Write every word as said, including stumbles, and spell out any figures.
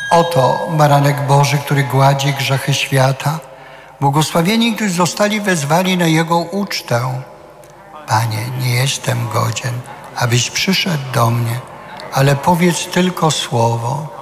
Oto baranek Boży, który gładzi grzechy świata. Błogosławieni, którzy zostali wezwani na Jego ucztę. Panie, nie jestem godzien, abyś przyszedł do mnie, ale powiedz tylko słowo